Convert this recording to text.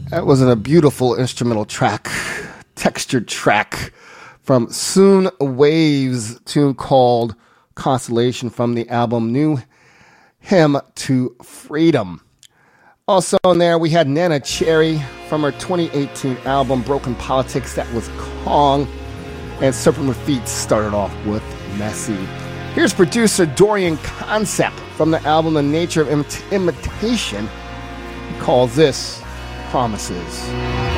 That was a beautiful instrumental track, textured track from Soon Waves, tune called Constellation from the album New Hymn to Freedom. Also on there, we had Nana Cherry from her 2018 album Broken Politics. That was Kong. And Serpent with Feet started off with Messy. Here's producer Dorian Concept from the album The Nature of Imitation. He calls this Promises.